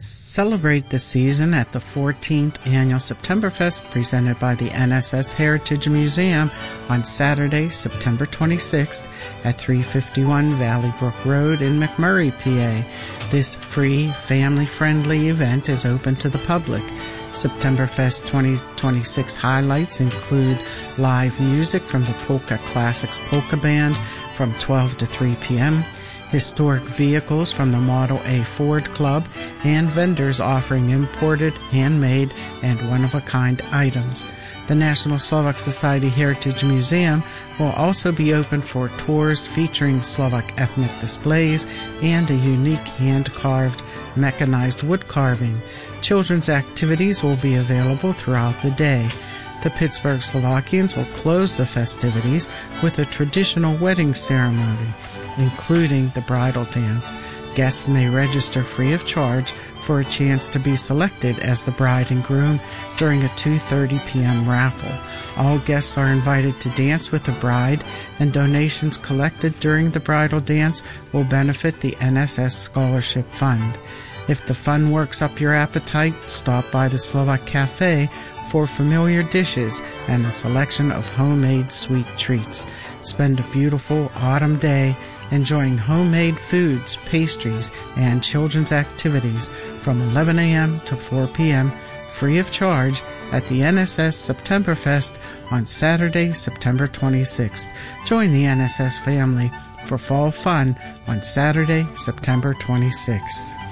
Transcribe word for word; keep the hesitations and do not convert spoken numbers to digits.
Celebrate the season at the fourteenth Annual Septemberfest presented by the N S S Heritage Museum on Saturday, September twenty-sixth at three fifty-one Valley Brook Road in McMurray, P A. This free, family-friendly event is open to the public. Septemberfest twenty twenty-six highlights include live music from the Polka Classics Polka Band from twelve to three p.m., historic vehicles from the Model A Ford Club, and vendors offering imported, handmade, and one-of-a-kind items. The National Slovak Society Heritage Museum will also be open for tours featuring Slovak ethnic displays and a unique hand-carved mechanized wood carving. Children's activities will be available throughout the day. The Pittsburgh Slovakians will close the festivities with a traditional wedding ceremony, including the bridal dance. Guests may register free of charge for a chance to be selected as the bride and groom during a two thirty p.m. raffle. All guests are invited to dance with the bride, and donations collected during the bridal dance will benefit the N S S Scholarship Fund. If the fun works up your appetite, stop by the Slovak Cafe for familiar dishes and a selection of homemade sweet treats. Spend a beautiful autumn day enjoying homemade foods, pastries, and children's activities from eleven a.m. to four p.m. free of charge at the N S S Septemberfest on Saturday, September twenty-sixth. Join the N S S family for fall fun on Saturday, September twenty-sixth.